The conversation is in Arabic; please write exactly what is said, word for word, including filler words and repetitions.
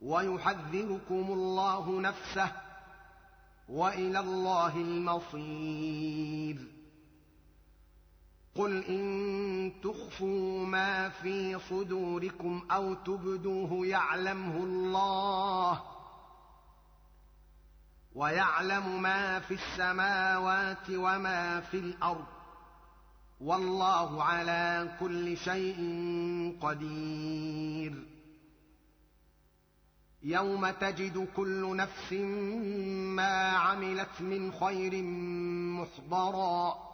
ويحذركم الله نفسه وإلى الله المصير. قل إن تخفوا ما في صدوركم أو تبدوه يعلمه الله، ويعلم ما في السماوات وما في الأرض، والله على كل شيء قدير. يوم تجد كل نفس ما عملت من خير محضرا